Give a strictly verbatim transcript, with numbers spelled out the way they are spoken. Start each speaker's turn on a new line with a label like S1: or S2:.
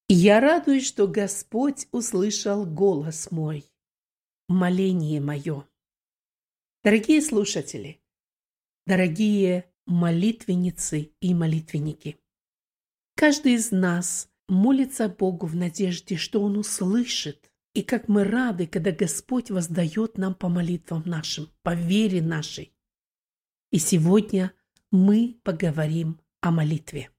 S1: И я радуюсь, что Господь услышал голос мой, моление мое. Дорогие слушатели, дорогие молитвенницы и молитвенники, каждый из нас молится Богу в надежде, что Он услышит. И как мы рады, когда Господь воздает нам по молитвам нашим, по вере нашей. И сегодня мы поговорим о молитве.